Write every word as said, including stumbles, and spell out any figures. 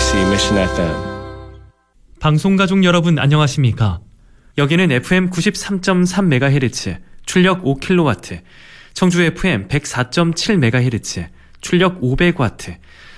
케이비씨 Mission 에프엠. 방송가족 여러분 안녕하십니까? 여기는 에프엠 구십삼 점 삼 메가헤르츠, 출력 오 킬로와트, 청주 에프엠 백사 점 칠 메가헤르츠, 출력 오백 와트,